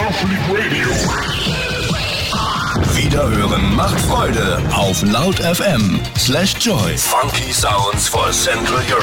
Wiederhören macht Freude auf laut.fm/joy. Funky Sounds for Central Europe.